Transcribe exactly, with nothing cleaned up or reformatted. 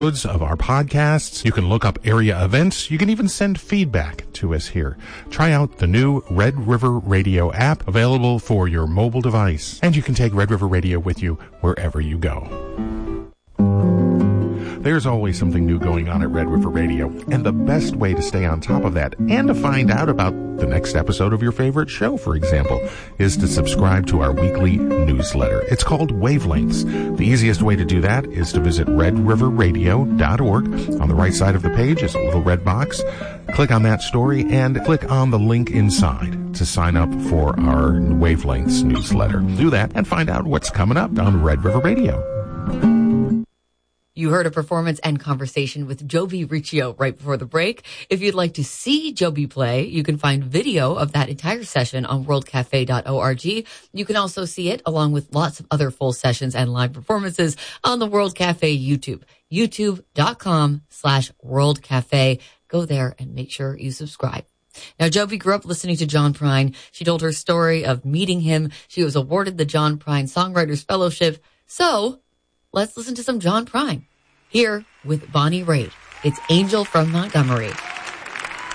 of our podcasts. You can look up area events. You can even send feedback to us here. Try out the new Red River Radio app, available for your mobile device. And you can take Red River Radio with you wherever you go. There's always something new going on at Red River Radio, and the best way to stay on top of that and to find out about the next episode of your favorite show, for example, is to subscribe to our weekly newsletter. It's called Wavelengths. The easiest way to do that is to visit red river radio dot org. On the right side of the page is a little red box. Click on that story and click on the link inside to sign up for our Wavelengths newsletter. Do that and find out what's coming up on Red River Radio. You heard a performance and conversation with Joby Riccio right before the break. If you'd like to see Joby play, you can find video of that entire session on world cafe dot org. You can also see it along with lots of other full sessions and live performances on the World Cafe YouTube, youtube.com slash World Cafe. Go there and make sure you subscribe. Now, Joby grew up listening to John Prine. She told her story of meeting him. She was awarded the John Prine Songwriters Fellowship. So let's listen to some John Prine here with Bonnie Raitt. It's Angel from Montgomery.